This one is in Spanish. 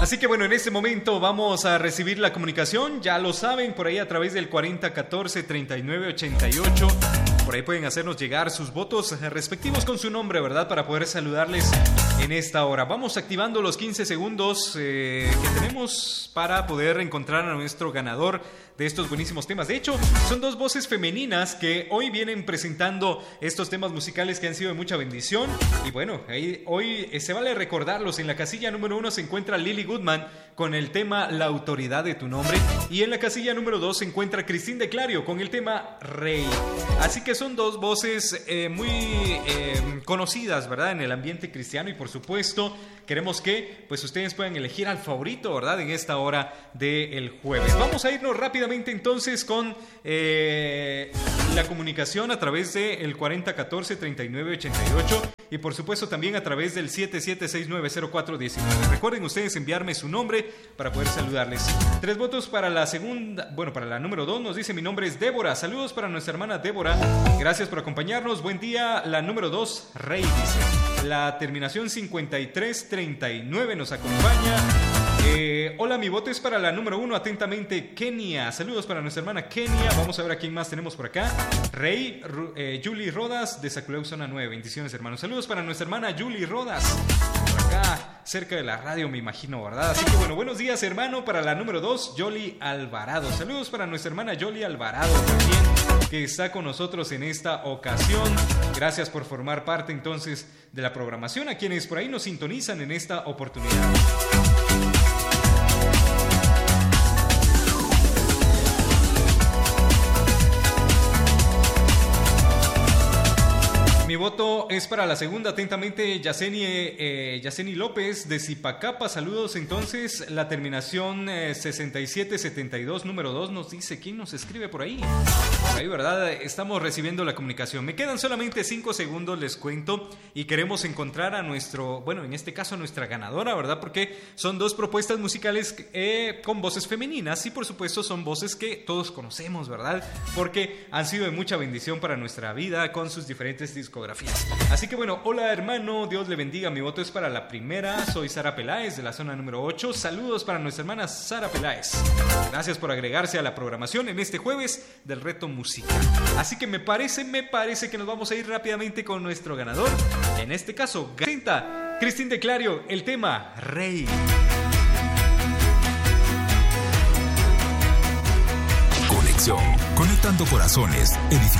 Así que bueno, en este momento vamos a recibir la comunicación, ya lo saben, por ahí a través del 4014-3988. Por ahí pueden hacernos llegar sus votos respectivos con su nombre, ¿verdad? Para poder saludarles en esta hora. Vamos activando los 15 segundos que tenemos para poder encontrar a nuestro ganador de estos buenísimos temas. De hecho, son dos voces femeninas que hoy vienen presentando estos temas musicales que han sido de mucha bendición. Y bueno, hoy se vale recordarlos. En la casilla número 1 se encuentra Lily Goodman con el tema La autoridad de tu nombre. Y en la casilla número 2 se encuentra Cristín de Clario con el tema Rey. Así que son dos voces muy conocidas, ¿verdad? En el ambiente cristiano. Y por supuesto, queremos que pues ustedes puedan elegir al favorito, ¿verdad? En esta hora del jueves. Vamos a irnos rápidamente entonces con la comunicación a través del 4014-3988 y por supuesto también a través del 77690419. Recuerden ustedes enviarme su nombre para poder saludarles. 3 votos para la segunda, bueno, para la número 2 nos dice: mi nombre es Débora. Saludos para nuestra hermana Débora. Gracias por acompañarnos. Buen día. La número 2, Rey, dice. La terminación 5339 nos acompaña. Hola, mi voto es para la número 1, atentamente, Kenia. Saludos para nuestra hermana Kenia. Vamos a ver a quién más tenemos por acá. Rey, Julie Rodas de Saculeu Zona 9. Bendiciones, hermanos. Saludos para nuestra hermana Julie Rodas. Por acá, cerca de la radio, me imagino, ¿verdad? Así que bueno, buenos días, hermano. Para la número 2, Yoli Alvarado. Saludos para nuestra hermana Yoli Alvarado también, que está con nosotros en esta ocasión. Gracias por formar parte entonces de la programación, a quienes por ahí nos sintonizan en esta oportunidad. Mi voto es para la segunda, atentamente, Yaceni López de Zipacapa. Saludos entonces. La terminación 6772, número 2, nos dice: ¿quién nos escribe por ahí? Por ahí, ¿verdad? Estamos recibiendo la comunicación. Me quedan solamente 5 segundos, les cuento, y queremos encontrar a nuestro, bueno, en este caso a nuestra ganadora, ¿verdad? Porque son 2 propuestas musicales con voces femeninas y por supuesto son voces que todos conocemos, ¿verdad? Porque han sido de mucha bendición para nuestra vida con sus diferentes discografías. Así que bueno, hola hermano, Dios le bendiga. Mi voto es para la primera. Soy Sara Peláez de la zona número 8. Saludos para nuestra hermana Sara Peláez. Gracias por agregarse a la programación en este jueves del Reto Música. Así que me parece que nos vamos a ir rápidamente con nuestro ganador. En este caso, Cristín de Clario, el tema Rey. Conexión, conectando corazones, edificando.